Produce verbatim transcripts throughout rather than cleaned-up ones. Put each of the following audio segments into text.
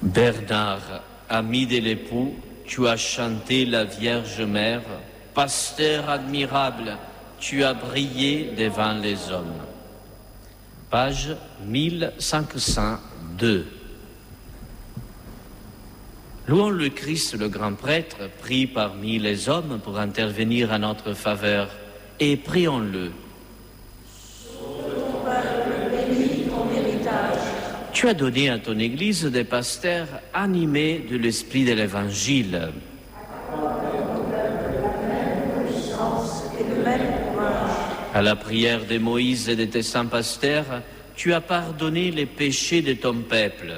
Bernard, ami de l'époux, tu as chanté la Vierge Mère. Pasteur admirable, tu as brillé devant les hommes. Page mille cinq cent deux. Louons le Christ, le grand prêtre, pris parmi les hommes pour intervenir en notre faveur, et prions-le. Tu as donné à ton Église des pasteurs animés de l'esprit de l'Évangile. À la prière de Moïse et de tes saints pasteurs, tu as pardonné les péchés de ton peuple.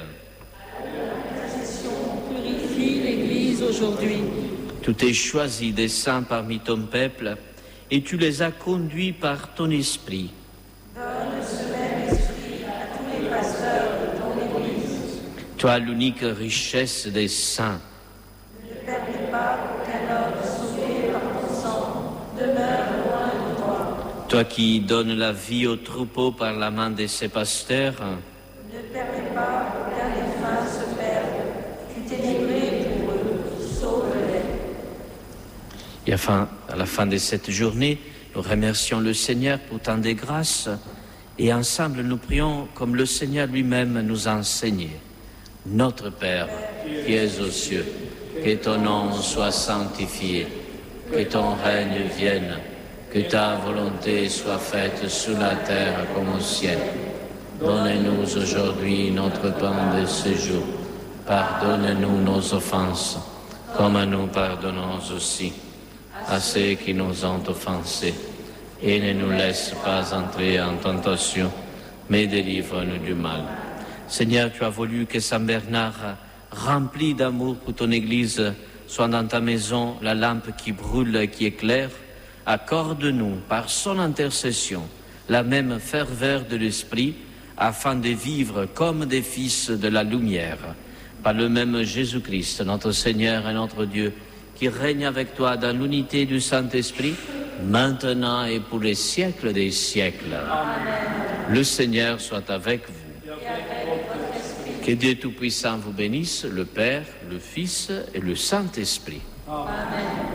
Purifie l'Église aujourd'hui. Tu t'es choisi des saints parmi ton peuple et tu les as conduits par ton esprit. Donne ce même esprit à tous les pasteurs de ton Église. Toi, l'unique richesse des saints. Ne permets pas qu'aucun homme sauvé par ton sang demeure loin de toi. Toi qui donnes la vie au troupeau par la main de ses pasteurs. Ne permets pas qu'aucun défunt se perde. Tu t'es livré pour eux, sauve-les. Et enfin, à la fin de cette journée, nous remercions le Seigneur pour tant de grâces et ensemble nous prions comme le Seigneur lui-même nous a enseigné. Notre Père, qui es aux cieux, que ton nom soit sanctifié, que ton règne vienne, que ta volonté soit faite sur la terre comme au ciel. Donne-nous aujourd'hui notre pain de ce jour. Pardonne-nous nos offenses, comme nous pardonnons aussi à ceux qui nous ont offensés. Et ne nous laisse pas entrer en tentation, mais délivre-nous du mal. Seigneur, tu as voulu que Saint Bernard, rempli d'amour pour ton Église, soit dans ta maison la lampe qui brûle et qui éclaire. Accorde-nous, par son intercession, la même ferveur de l'Esprit, afin de vivre comme des fils de la lumière. Par le même Jésus-Christ, notre Seigneur et notre Dieu, qui règne avec toi dans l'unité du Saint-Esprit, maintenant et pour les siècles des siècles. Amen. Le Seigneur soit avec vous. Que Dieu Tout-Puissant vous bénisse, le Père, le Fils et le Saint-Esprit. Amen.